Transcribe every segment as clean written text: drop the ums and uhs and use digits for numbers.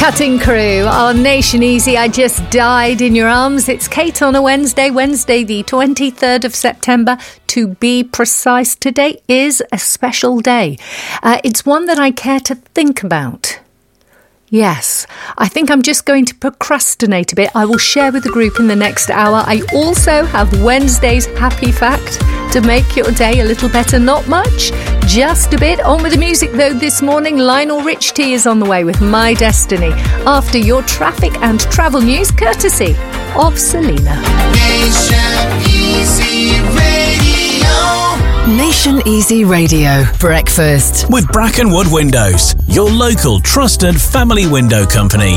Cutting Crew, our Nation Easy, I Just Died in Your Arms. It's Kate on a Wednesday the 23rd of September. To be precise, today is a special day. It's one that I care to think about. Yes, I think I'm just going to procrastinate a bit. I will share with the group in the next hour. I also have Wednesday's Happy Fact to make your day a little better. Not much, just a bit. On with the music though this morning. Lionel Richie is on the way with My Destiny after your traffic and travel news courtesy of Selena. Nation Easy Radio. Nation Easy Radio. Breakfast with Brackenwood Windows, your local trusted family window company.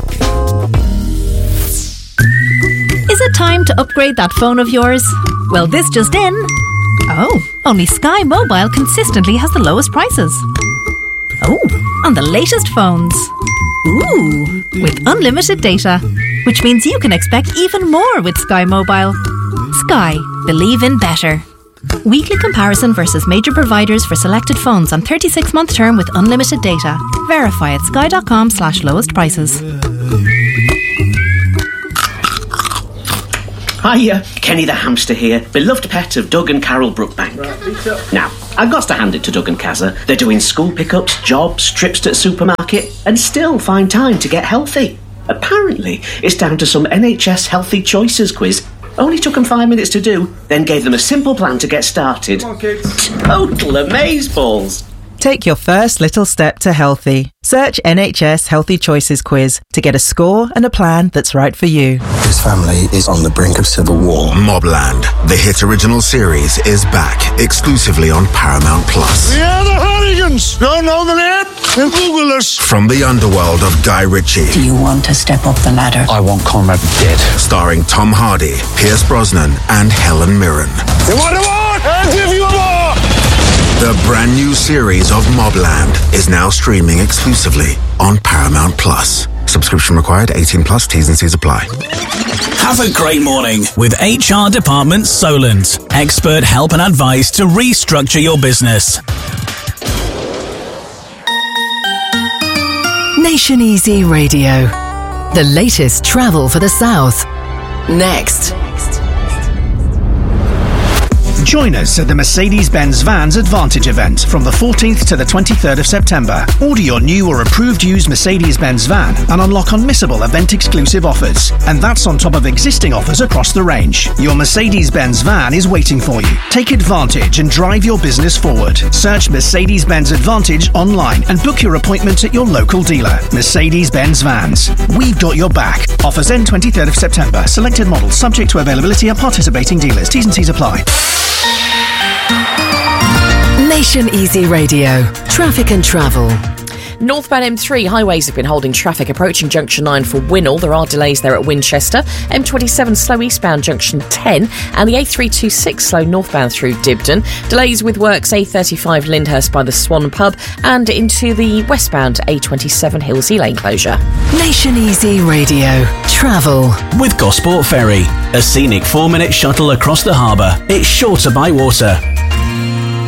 Is it time to upgrade that phone of yours? Well, this just in. Oh, only Sky Mobile consistently has the lowest prices. Oh, on the latest phones. Ooh, with unlimited data, which means you can expect even more with Sky Mobile. Sky, believe in better. Weekly comparison versus major providers for selected phones on 36-month term with unlimited data. Verify at sky.com/lowest prices. Hiya, Kenny the hamster here, beloved pet of Doug and Carol Brookbank. Now, I've got to hand it to Doug and Kazza. They're doing school pickups, jobs, trips to the supermarket, and still find time to get healthy. Apparently, it's down to some NHS Healthy Choices quiz. Only took them 5 minutes to do, then gave them a simple plan to get started. Come on, kids. Total amazeballs. Take your first little step to healthy. Search NHS Healthy Choices quiz to get a score and a plan that's right for you. This family is on the brink of civil war. Mobland, the hit original series, is back exclusively on Paramount+. We are the Hooligans! Don't know the name? Then Google us. From the underworld of Guy Ritchie. Do you want to step up the ladder? I want Conrad dead. Starring Tom Hardy, Pierce Brosnan, and Helen Mirren. You want more? I'll give you more! The brand new series of Mobland is now streaming exclusively on Paramount+. Subscription required, 18+, T's and C's apply. Have a great morning with HR Department Solent. Expert help and advice to restructure your business. Nation Easy Radio. The latest travel for the South. Next. Join us at the Mercedes-Benz Vans Advantage event from the 14th to the 23rd of September. Order your new or approved used Mercedes-Benz van and unlock unmissable event-exclusive offers. And that's on top of existing offers across the range. Your Mercedes-Benz van is waiting for you. Take advantage and drive your business forward. Search Mercedes-Benz Advantage online and book your appointment at your local dealer. Mercedes-Benz Vans. We've got your back. Offers end 23rd of September. Selected models subject to availability at participating dealers. T's and C's apply. Nation Easy Radio. Traffic and travel. Northbound M3 highways have been holding traffic approaching Junction 9 for Winnall. There are delays there at Winchester. M27 slow eastbound Junction 10 and the A326 slow northbound through Dibden. Delays with works A35 Lyndhurst by the Swan Pub and into the westbound A27 Hillsea Lane closure. Nation Easy Radio. Travel. With Gosport Ferry, a scenic 4-minute shuttle across the harbour. It's shorter by water.